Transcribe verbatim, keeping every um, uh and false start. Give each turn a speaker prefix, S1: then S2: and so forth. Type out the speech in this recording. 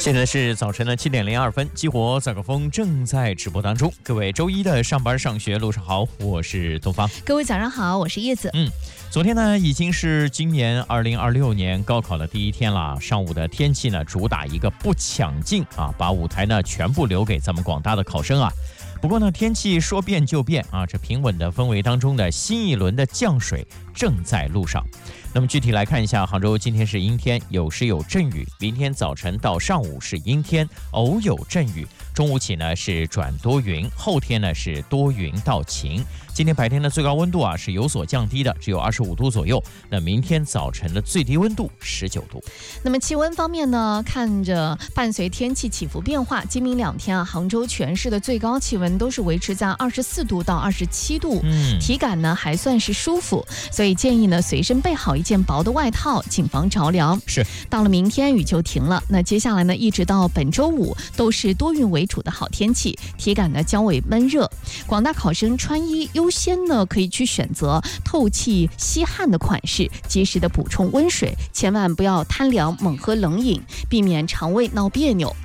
S1: 现在是早晨的七点零二分，激活早高峰正在直播当中。各位周一的上班上学路上好，我是东方。
S2: 各位早上好，我是叶子。
S1: 嗯，昨天呢已经是今年二零二六年高考的第一天了。上午的天气呢主打一个不抢镜啊，把舞台呢全部留给咱们广大的考生啊。不过呢，天气说变就变啊，这平稳的氛围当中的新一轮的降水正在路上。那么具体来看一下，杭州今天是阴天，有时有阵雨；明天早晨到上午是阴天，偶有阵雨；中午起呢是转多云，后天呢是多云到晴。今天白天的最高温度啊是有所降低的，只有二十五度左右。那明天早晨的最低温度十九度。
S2: 那么气温方面呢，看着伴随天气起伏变化，今明两天啊，杭州全市的最高气温都是维持在二十四度到二十七度，
S1: 嗯，
S2: 体感呢还算是舒服，所以建议呢随身备好一件薄的外套，谨防着凉。
S1: 是，
S2: 到了明天雨就停了，那接下来呢一直到本周五都是多云为主的好天气，体感呢较为闷热。广大考生穿衣优先呢可以去选择透气吸汗的款式，及时的补充温水，千万不要贪凉猛喝冷饮，避免肠胃闹别扭。